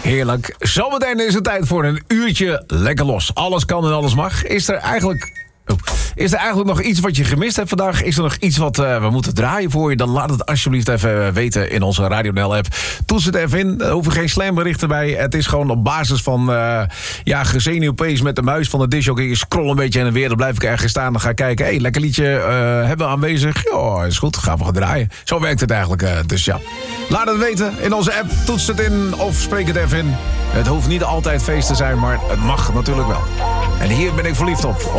Heerlijk. Zometeen is het tijd voor een uurtje lekker los. Alles kan en alles mag. Is er eigenlijk nog iets wat je gemist hebt vandaag? Is er nog iets wat we moeten draaien voor je? Dan laat het alsjeblieft even weten in onze Radio NL-app. Toets het even in. Er hoeven geen slamberichten bij. Het is gewoon op basis van gezenuwpees met de muis van de discjockey. Je scroll een beetje heen en weer. Dan blijf ik ergens staan. Dan ga ik kijken. Hey, lekker liedje hebben we aanwezig. Ja, is goed. Gaan we gaan draaien. Zo werkt het eigenlijk. Dus ja. Laat het weten in onze app. Toets het in of spreek het even in. Het hoeft niet altijd feest te zijn, maar het mag natuurlijk wel. En hier ben ik verliefd op.